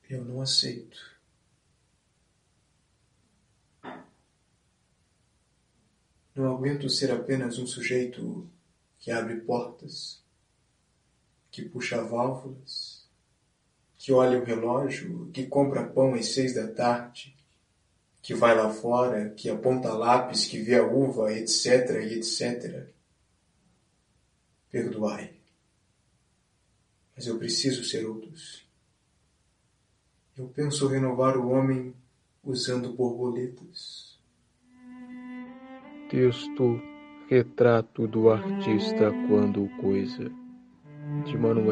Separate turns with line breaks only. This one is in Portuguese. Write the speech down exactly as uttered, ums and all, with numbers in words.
Eu não aceito. Não aguento ser apenas um sujeito que abre portas, que puxa válvulas, que olha o relógio, que compra pão às seis da tarde, que vai lá fora, que aponta lápis, que vê a uva, etc, e etcétera. Perdoai. Mas eu preciso ser outros. Eu penso renovar o homem usando borboletas.
Texto Retrato do Artista Quando Coisa, de Manuel